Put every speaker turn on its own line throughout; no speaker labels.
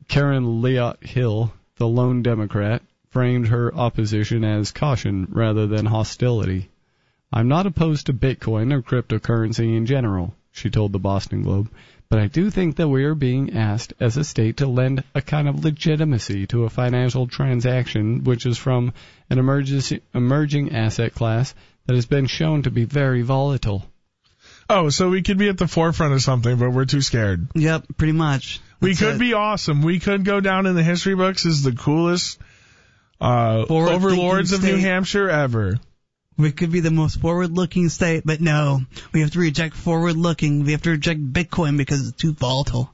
Karen Leott Hill, the lone Democrat, framed her opposition as caution rather than hostility. I'm not opposed to Bitcoin or cryptocurrency in general, she told the Boston Globe, but I do think that we are being asked as a state to lend a kind of legitimacy to a financial transaction which is from an emerging asset class that has been shown to be very volatile.
Oh, so we could be at the forefront of something, but we're too scared.
Yep, pretty much.
We could be awesome. We could go down in the history books as the coolest overlords of New Hampshire ever.
We could be the most forward-looking state, but no. We have to reject forward-looking. We have to reject Bitcoin because it's too volatile.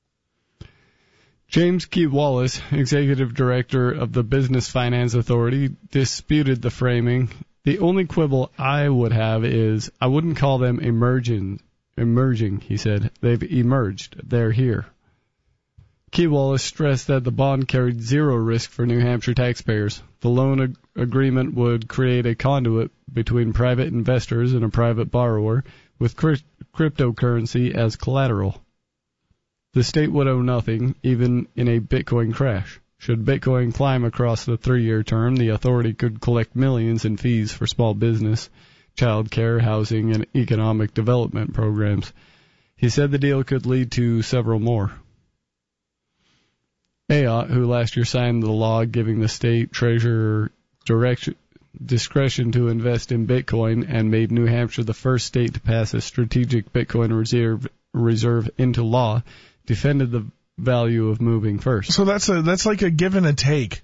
James Key Wallace, executive director of the Business Finance Authority, disputed the framing. The only quibble I would have is I wouldn't call them emerging, he said. They've emerged. They're here. Key Wallace stressed that the bond carried zero risk for New Hampshire taxpayers. The loan agreement would create a conduit between private investors and a private borrower with cryptocurrency as collateral. The state would owe nothing, even in a Bitcoin crash. Should Bitcoin climb across the 3-year term, the authority could collect millions in fees for small business, child care, housing, and economic development programs. He said the deal could lead to several more. Ayotte, who last year signed the law giving the state treasurer discretion to invest in Bitcoin and made New Hampshire the first state to pass a strategic Bitcoin reserve into law, defended the value of moving first.
So that's like a give and a take.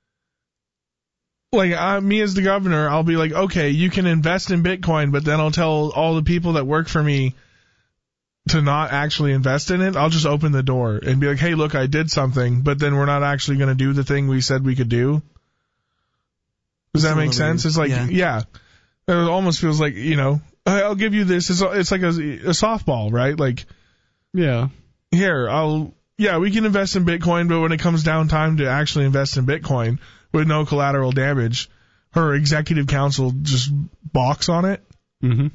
Like me as the governor, I'll be like, okay, you can invest in Bitcoin, but then I'll tell all the people that work for me to not actually invest in it. I'll just open the door and be like, hey, look, I did something, but then we're not actually going to do the thing we said we could do. Does that make sense? It's like, yeah. It almost feels like, I'll give you this. It's like a softball, right? Like,
yeah.
Here, we can invest in Bitcoin, but when it comes down time to actually invest in Bitcoin with no collateral damage, her executive council just balks on it.
Mm-hmm.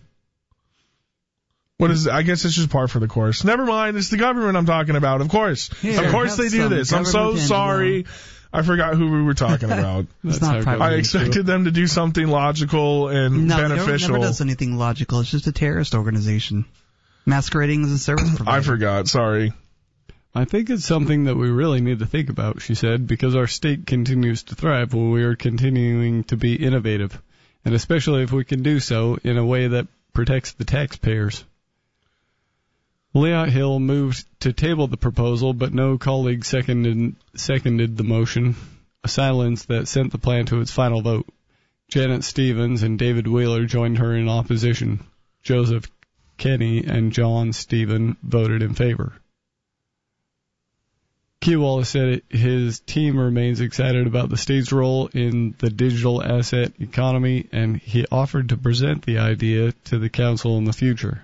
I guess it's just par for the course. Never mind, it's the government I'm talking about, of course.
Here,
of course they do this. I'm so sorry. I forgot who we were talking about.
It's not private.
I expected them to do something logical and beneficial.
No, never does anything logical. It's just a terrorist organization masquerading as a service provider.
I forgot, sorry.
I think it's something that we really need to think about, she said, because our state continues to thrive while we are continuing to be innovative, and especially if we can do so in a way that protects the taxpayers. Leott Hill moved to table the proposal, but no colleague seconded the motion, a silence that sent the plan to its final vote. Janet Stevens and David Wheeler joined her in opposition. Joseph Kenney and John Stephen voted in favor. Key Wallace said his team remains excited about the state's role in the digital asset economy, and he offered to present the idea to the council in the future.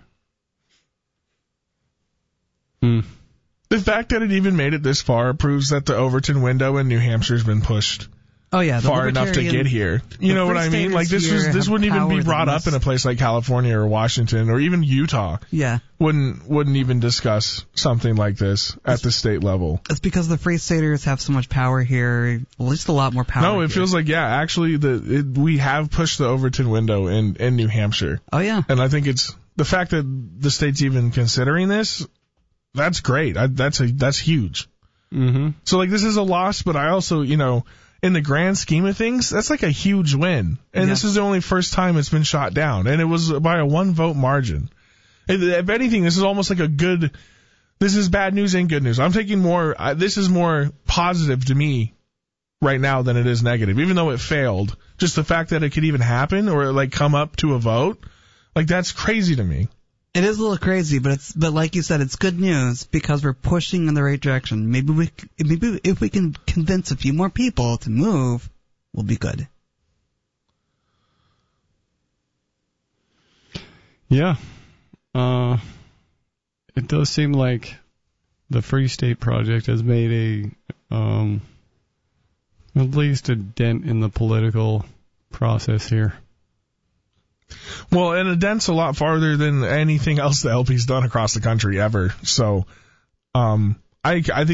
The fact that it even made it this far proves that the Overton window in New Hampshire has been pushed far enough to get here. You know what I mean? Like this wouldn't even be brought up in a place like California or Washington or even Utah.
Yeah.
Wouldn't even discuss something like this at the state level.
It's because the Free Staters have so much power here, at least a lot more power.
No, it feels like, actually we have pushed the Overton window in New Hampshire.
Oh yeah.
And I think it's the fact that the state's even considering this. That's great. That's huge.
Mm-hmm.
So this is a loss, but I also, in the grand scheme of things, that's like a huge win. And This is the only first time it's been shot down, and it was by a 1-vote margin. If anything, this is almost like this is bad news and good news. I'm taking this is more positive to me right now than it is negative, even though it failed. Just the fact that it could even happen or come up to a vote, that's crazy to me.
It is a little crazy, but like you said, it's good news because we're pushing in the right direction. Maybe if we can convince a few more people to move, we'll be good.
Yeah. It does seem like the Free State Project has made at least a dent in the political process here.
Well, and a dent's a lot farther than anything else the LP's done across the country ever. So, I think